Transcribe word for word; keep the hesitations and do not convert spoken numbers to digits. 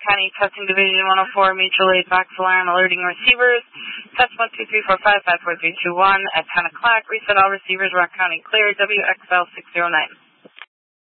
County Testing Division one oh four, mutual aid box alarm alerting receivers. Test one two three four five five four three two one at ten o'clock. Reset all receivers. Rock County clear. W X L six zero nine.